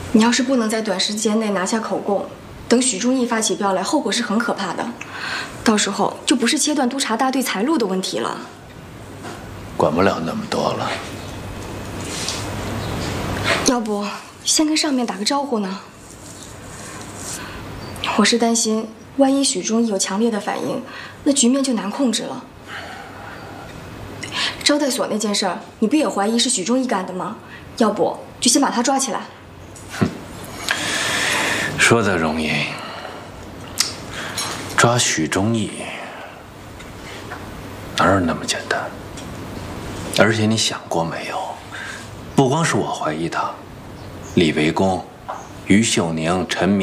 你要是不能在短时间内拿下口供，等许忠义发起飙来，后果是很可怕的。到时候就不是切断督察大队财路的问题了。 管不了那么多了。 要不先跟上面打个招呼呢？我是担心，万一许忠义有强烈的反应，那局面就难控制了。招待所那件事儿，你不也怀疑是许忠义干的吗？要不就先把他抓起来。 说的容易，抓许忠义哪有那么简单？而且你想过没有？不光是我怀疑他，李维公、于秀宁、陈明。